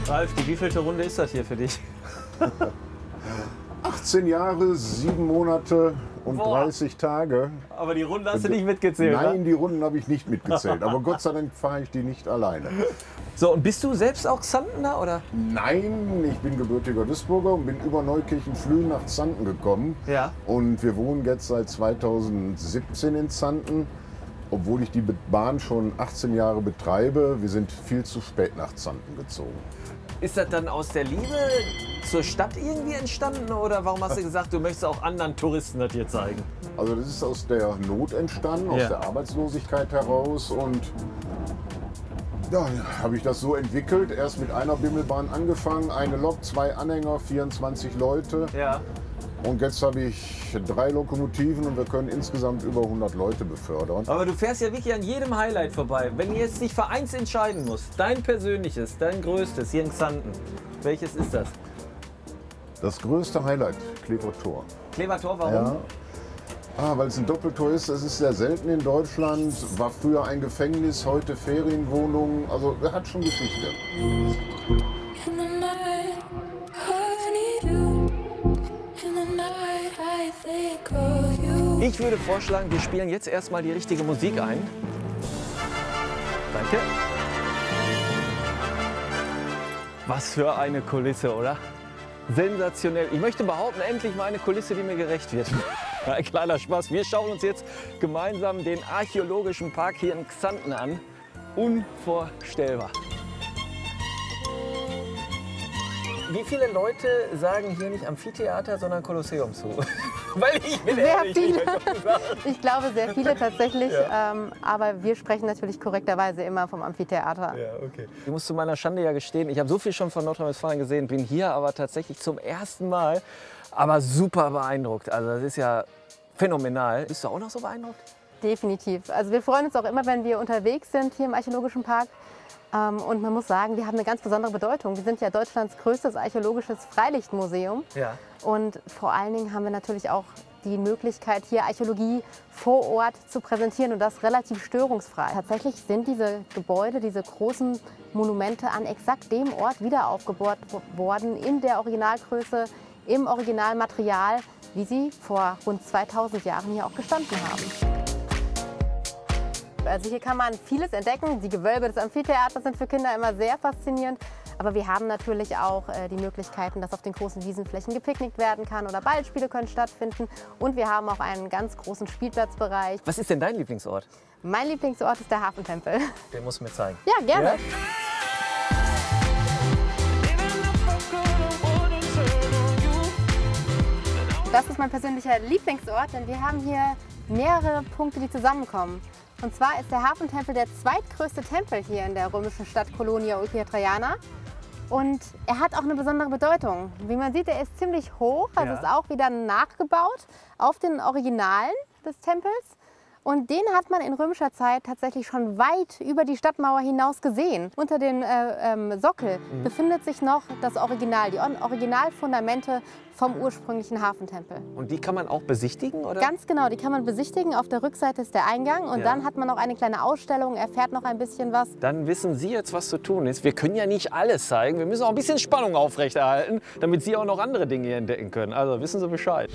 Ralf, die wievielte Runde ist das hier für dich? 18 Jahre, 7 Monate und Boah. 30 Tage. Aber die Runde hast du nicht mitgezählt, Nein, ne? die Runden habe ich nicht mitgezählt. Aber Gott sei Dank fahre ich die nicht alleine. So, und bist du selbst auch Xantener, oder? Nein, ich bin gebürtiger Duisburger und bin über Neukirchen-Flühen nach Xanten gekommen. Ja. Und wir wohnen jetzt seit 2017 in Xanten. Obwohl ich die Bahn schon 18 Jahre betreibe, wir sind viel zu spät nach Xanten gezogen. Ist das dann aus der Liebe zur Stadt irgendwie entstanden? Oder warum hast du gesagt, du möchtest auch anderen Touristen das hier zeigen? Also das ist aus der Not entstanden, aus Ja. der Arbeitslosigkeit heraus. Und ja, habe ich das so entwickelt. Erst mit einer Bimmelbahn angefangen, eine Lok, 2 Anhänger, 24 Leute. Ja. Und jetzt habe ich 3 Lokomotiven und wir können insgesamt über 100 Leute befördern. Aber du fährst ja wirklich an jedem Highlight vorbei. Wenn ihr jetzt dich für eins entscheiden musst, dein persönliches, dein größtes hier in Xanten, welches ist das? Das größte Highlight, Klever Tor. Klever Tor, warum? Ja. Weil es ein Doppeltor ist, das ist sehr selten in Deutschland. War früher ein Gefängnis, heute Ferienwohnung. Also er hat schon Geschichte. In the night, I need you. In the night, I think of you. Ich würde vorschlagen, wir spielen jetzt erstmal die richtige Musik ein. Danke. Was für eine Kulisse, oder? Sensationell. Ich möchte behaupten, endlich mal eine Kulisse, die mir gerecht wird. Ein kleiner Spaß. Wir schauen uns jetzt gemeinsam den archäologischen Park hier in Xanten an. Unvorstellbar. Wie viele Leute sagen hier nicht Amphitheater, sondern Kolosseum zu? Weil ich bin Sehr ehrlich, viele. ich hab schon gesagt. Ich glaube, sehr viele tatsächlich. Aber wir sprechen natürlich korrekterweise immer vom Amphitheater. Ja, okay. Ich muss zu meiner Schande ja gestehen, ich habe so viel schon von Nordrhein-Westfalen gesehen, bin hier aber tatsächlich zum ersten Mal, aber super beeindruckt. Also das ist ja phänomenal. Bist du auch noch so beeindruckt? Definitiv. Also wir freuen uns auch immer, wenn wir unterwegs sind hier im Archäologischen Park. Und man muss sagen, wir haben eine ganz besondere Bedeutung. Wir sind ja Deutschlands größtes archäologisches Freilichtmuseum. Ja. Und vor allen Dingen haben wir natürlich auch die Möglichkeit, hier Archäologie vor Ort zu präsentieren und das relativ störungsfrei. Tatsächlich sind diese Gebäude, diese großen Monumente an exakt dem Ort wieder aufgebaut worden, in der Originalgröße, im Originalmaterial, wie sie vor rund 2000 Jahren hier auch gestanden haben. Also hier kann man vieles entdecken. Die Gewölbe des Amphitheaters sind für Kinder immer sehr faszinierend. Aber wir haben natürlich auch die Möglichkeiten, dass auf den großen Wiesenflächen gepicknickt werden kann oder Ballspiele können stattfinden. Und wir haben auch einen ganz großen Spielplatzbereich. Was ist denn dein Lieblingsort? Mein Lieblingsort ist der Hafentempel. Den musst du mir zeigen. Ja, gerne. Ja? Das ist mein persönlicher Lieblingsort, denn wir haben hier mehrere Punkte, die zusammenkommen. Und zwar ist der Hafentempel der zweitgrößte Tempel hier in der römischen Stadt Colonia Ulpia Traiana. Und er hat auch eine besondere Bedeutung. Wie man sieht, er ist ziemlich hoch, also Ja. ist auch wieder nachgebaut auf den Originalen des Tempels. Und den hat man in römischer Zeit tatsächlich schon weit über die Stadtmauer hinaus gesehen. Unter dem Sockel befindet sich noch das Original, die Originalfundamente vom ursprünglichen Hafentempel. Und die kann man auch besichtigen, oder? Ganz genau, die kann man besichtigen. Auf der Rückseite ist der Eingang und Ja. dann hat man noch eine kleine Ausstellung, erfährt noch ein bisschen was. Dann wissen Sie jetzt, was zu tun ist. Wir können ja nicht alles zeigen. Wir müssen auch ein bisschen Spannung aufrechterhalten, damit Sie auch noch andere Dinge hier entdecken können. Also wissen Sie Bescheid.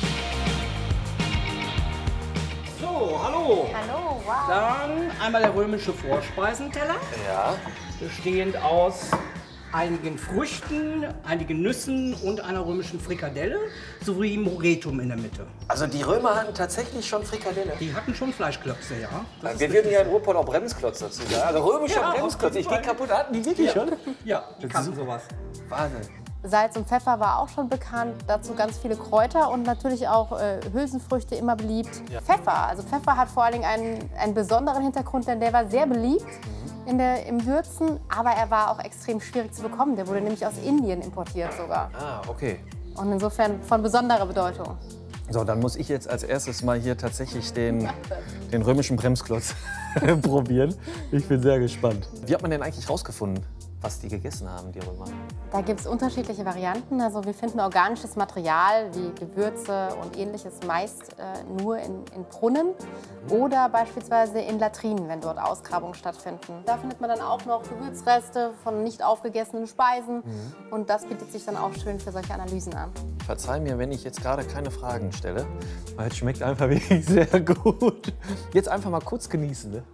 So, hallo. Hallo, wow. Dann einmal der römische Vorspeisenteller, Ja. bestehend aus einigen Früchten, einigen Nüssen und einer römischen Frikadelle sowie Moretum in der Mitte. Also die Römer hatten tatsächlich schon Frikadelle. Die hatten schon Fleischklöpse, ja. Das ist Wir würden ja in Ruhrpott auch Bremsklotz dazu sagen. Also römischer Ja, Bremsklotz. Ich gehe kaputt. Hatten die wirklich schon? Ja, die kannten sowas. Wahnsinn. Salz und Pfeffer war auch schon bekannt, dazu ganz viele Kräuter und natürlich auch Hülsenfrüchte immer beliebt. Ja. Pfeffer, also Pfeffer hat vor allen Dingen einen besonderen Hintergrund, denn der war sehr beliebt im Würzen, aber er war auch extrem schwierig zu bekommen. Der wurde nämlich aus Indien importiert sogar Ah, okay. und insofern von besonderer Bedeutung. So, dann muss ich jetzt als erstes mal hier tatsächlich den römischen Bremsklotz probieren. Ich bin sehr gespannt. Wie hat man den eigentlich rausgefunden? was die gegessen haben, die Römer. Da gibt es unterschiedliche Varianten. Also wir finden organisches Material wie Gewürze und Ähnliches meist nur in Brunnen oder beispielsweise in Latrinen, wenn dort Ausgrabungen stattfinden. Da findet man dann auch noch Gewürzreste von nicht aufgegessenen Speisen und das bietet sich dann auch schön für solche Analysen an. Verzeih mir, wenn ich jetzt gerade keine Fragen stelle, weil es schmeckt einfach wirklich sehr gut. Jetzt einfach mal kurz genießen, ne?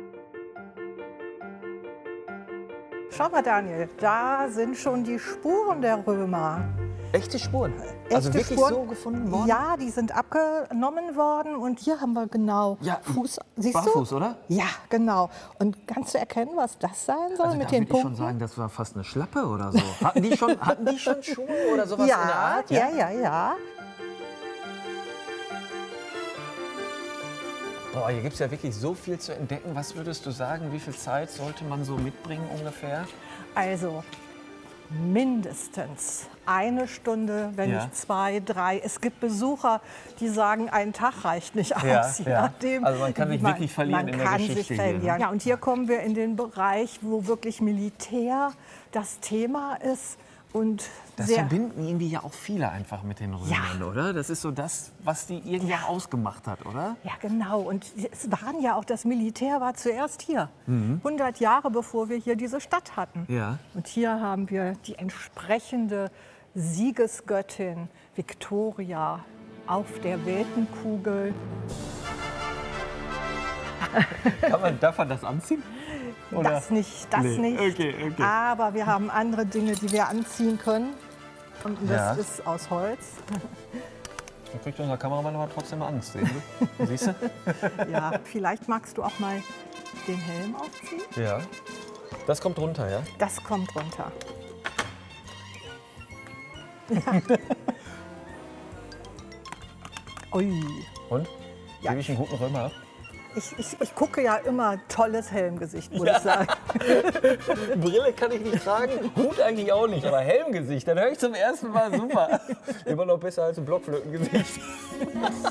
Schau mal, Daniel, da sind schon die Spuren der Römer. Echte Spuren? Also Echte wirklich Spuren. so gefunden worden? Ja, die sind abgenommen worden und hier haben wir genau Ja, Fuß. Siehst barfuß, du? oder? Ja, genau. Und kannst du erkennen, was das sein soll Also mit da den würde ich schon Punkten? sagen, das war fast eine Schlappe oder so. Hatten die schon Schuhe oder sowas in der Ja, Art? ja. Boah, hier gibt es ja wirklich so viel zu entdecken. Was würdest du sagen, wie viel Zeit sollte man so mitbringen ungefähr? Also mindestens 1 Stunde, wenn Ja. nicht 2, 3. Es gibt Besucher, die sagen, ein Tag reicht nicht aus. Ja, je ja. nachdem, Also man kann sich wie wirklich verlieren man in der kann Geschichte sich hier, verlieren. ne? Ja, und hier kommen wir in den Bereich, wo wirklich Militär das Thema ist. Und Das sehr, verbinden irgendwie ja auch viele einfach mit den Römern, oder? Das ist so das, was die irgendwie auch ausgemacht hat, oder? ja, genau. Und es waren ja auch, das Militär war zuerst hier. 100 Jahre bevor wir hier diese Stadt hatten. Ja. Und hier haben wir die entsprechende Siegesgöttin Victoria auf der Weltenkugel. Darf man das anziehen? Oder? Das nicht. Nee. Okay. Aber wir haben andere Dinge, die wir anziehen können. Und das Ja. ist aus Holz. Da kriegt unser Kameramann aber trotzdem Angst, sehen Sie? Siehst du? Ja, vielleicht magst du auch mal den Helm aufziehen. Ja. Das kommt runter, ja? Das kommt runter. Ui. Und? Ja. Gebe ich einen guten Römer ab? Ich gucke ja immer tolles Helmgesicht, muss ich sagen. Brille kann ich nicht tragen, Hut eigentlich auch nicht, aber Helmgesicht, dann höre ich zum ersten Mal super. Immer noch besser als ein Blockflötengesicht.